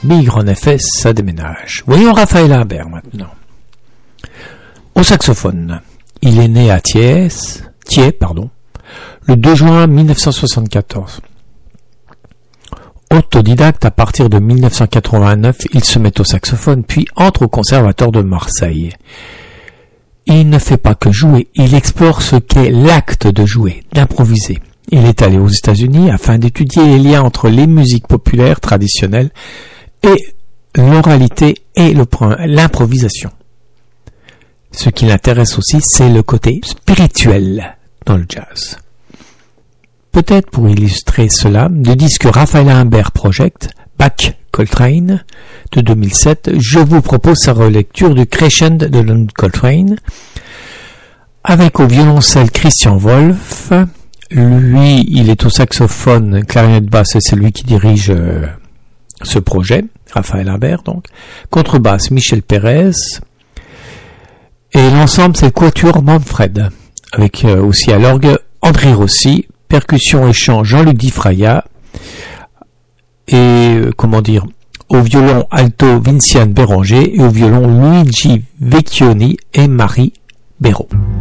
Bigre, en effet, ça déménage. Voyons Raphaël Imbert maintenant. Au saxophone, il est né à Thiers, le 2 juin 1974. Autodidacte, à partir de 1989, il se met au saxophone, puis entre au Conservatoire de Marseille. Il ne fait pas que jouer, il explore ce qu'est l'acte de jouer, d'improviser. Il est allé aux États-Unis afin d'étudier les liens entre les musiques populaires traditionnelles et l'oralité et l'improvisation. Ce qui l'intéresse aussi, c'est le côté spirituel dans le jazz. Peut-être pour illustrer cela, le disque Raphaël Imbert Project, Back Coltrane, de 2007, je vous propose sa relecture du Crescendo de John Coltrane, avec au violoncelle Christian Wolff. Lui, il est au saxophone, clarinette basse, et c'est lui qui dirige ce projet, Raphaël Imbert donc. Contrebasse, Michel Pérez. Et l'ensemble, c'est le Quatuor Manfred, avec aussi à l'orgue André Rossi, percussion et chant Jean-Luc Di Fraia, et au violon alto Vinciane Béranger, et au violon Luigi Vecchioni et Marie Béraud.